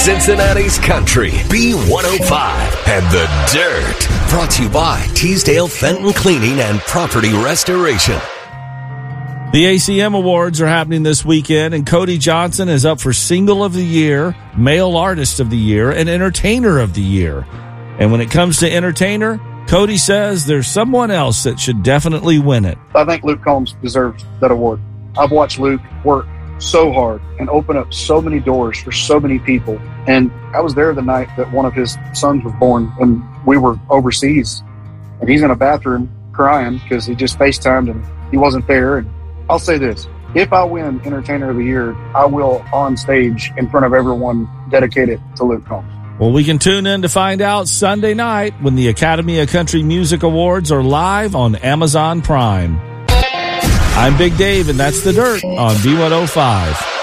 Cincinnati's Country, B105, and The Dirt. Brought to you by Teasdale Fenton Cleaning and Property Restoration. The ACM Awards are happening this weekend, and Cody Johnson is up for Single of the Year, Male Artist of the Year, and Entertainer of the Year. And when it comes to Entertainer, Cody says there's someone else that should definitely win it. I think Luke Combs deserves that award. I've watched Luke work so hard and open up so many doors for so many people. And I was there the night that one of his sons was born when we were overseas. And he's in a bathroom crying because he just FaceTimed and he wasn't there. And I'll say this, if I win Entertainer of the Year, I will on stage in front of everyone dedicate it to Luke Combs. Well, we can tune in to find out Sunday night when the Academy of Country Music Awards are live on Amazon Prime. I'm Big Dave, and that's The Dirt on B105.